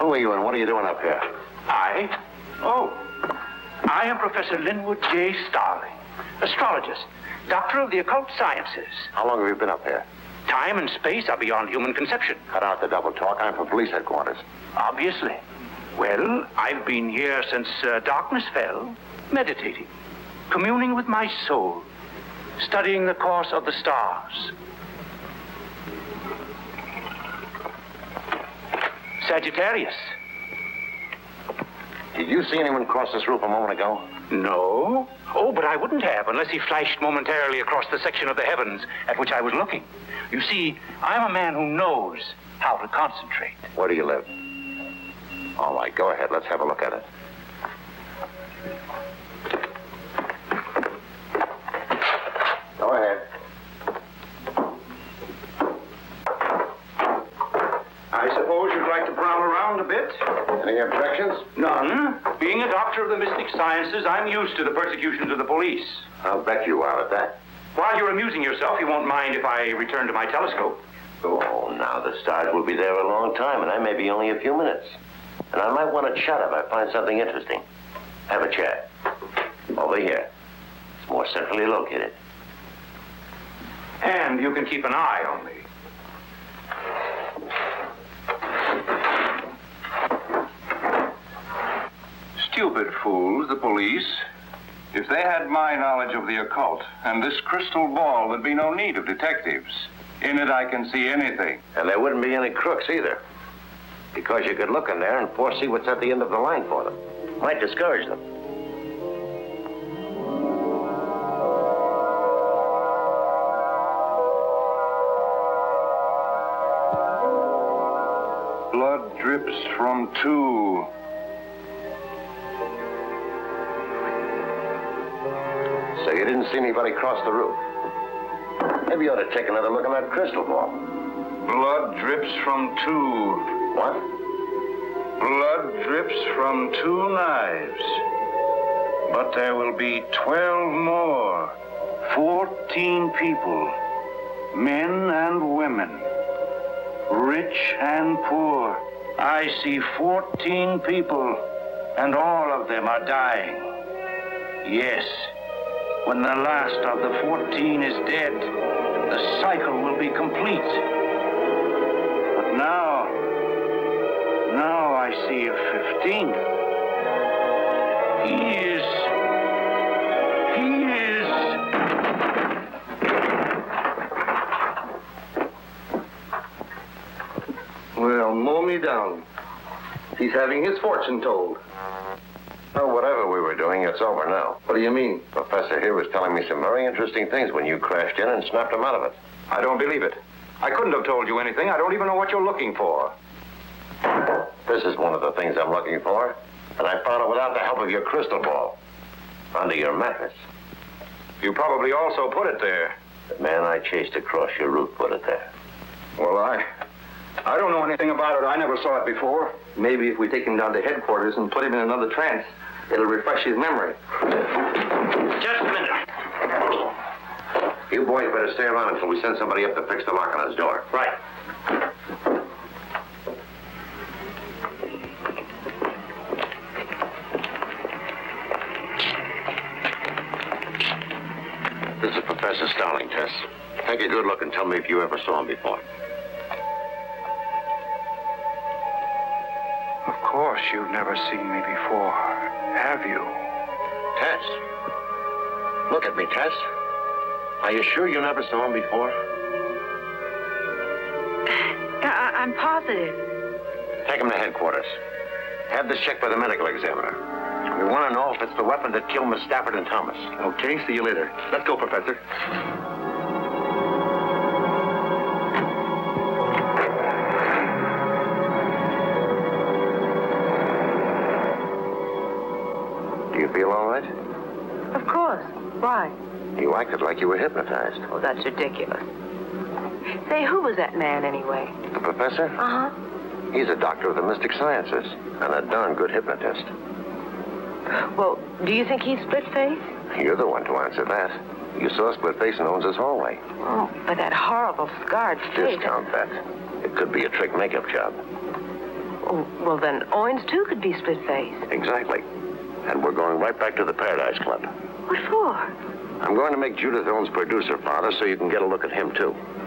Who are you and what are you doing up here? I am Professor Linwood J. Starling, astrologist, doctor of the occult sciences. How long have you been up here? Time and space are beyond human conception. Cut out the double talk. I'm from police headquarters. Obviously. Well, I've been here since darkness fell, meditating, communing with my soul, studying the course of the stars. Sagittarius. Did you see anyone cross this roof a moment ago? No. Oh, but I wouldn't have unless he flashed momentarily across the section of the heavens at which I was looking. You see, I'm a man who knows how to concentrate. Where do you live? All right, go ahead. Let's have a look at it. Go ahead. I suppose you'd like to prowl around a bit? Any objections? None. Being a doctor of the mystic sciences, I'm used to the persecutions of the police. I'll bet you are at that. While you're amusing yourself, you won't mind if I return to my telescope. Oh, now the stars will be there a long time, and I may be only a few minutes. And I might want to chat if I find something interesting. Have a chat. Over here. It's more centrally located. And you can keep an eye on me. Stupid fools, the police. If they had my knowledge of the occult and this crystal ball, there'd be no need of detectives. In it, I can see anything. And there wouldn't be any crooks either. Because you could look in there and foresee what's at the end of the line for them. Might discourage them. Blood drips from two. So you didn't see anybody cross the roof. Maybe you ought to take another look at that crystal ball. Blood drips from two. What? Blood drips from two knives. But there will be 12 more. 14 people. Men and women. Rich and poor. I see 14 people, and all of them are dying. Yes. When the last of the 14 is dead, the cycle will be complete. But now I see a 15th. He is... Well, mow me down. He's having his fortune told. Well, whatever we were doing, it's over now. What do you mean? Professor here was telling me some very interesting things when you crashed in and snapped him out of it. I don't believe it. I couldn't have told you anything. I don't even know what you're looking for. This is one of the things I'm looking for. And I found it without the help of your crystal ball. Under your mattress. You probably also put it there. The man I chased across your roof put it there. Well, I don't know anything about it. I never saw it before. Maybe if we take him down to headquarters and put him in another trance, it'll refresh his memory. Just a minute. You boys better stay around until we send somebody up to fix the lock on his door. Right. This is Professor Starling, Tess. Take a good look and tell me if you ever saw him before. Of course you've never seen me before, have you? Tess. Look at me, Tess. Are you sure you never saw him before? I'm positive. Take him to headquarters. Have this checked by the medical examiner. We want to know if it's the weapon that killed Miss Stafford and Thomas. Okay, see you later. Let's go, Professor. Do you feel all right? Of course. Why? You acted like you were hypnotized. Oh, that's ridiculous. Say, who was that man anyway? The professor? Uh-huh. He's a doctor of the mystic sciences and a darn good hypnotist. Well, do you think he's split-faced? You're the one to answer that. You saw Split Face in Owens' hallway. Oh, but that horrible scarred face. Discount that. It could be a trick makeup job. Oh, well, then Owens, too, could be split-faced. Exactly. And we're going right back to the Paradise Club. What for? I'm going to make Judith Owens producer, Father, so you can get a look at him, too.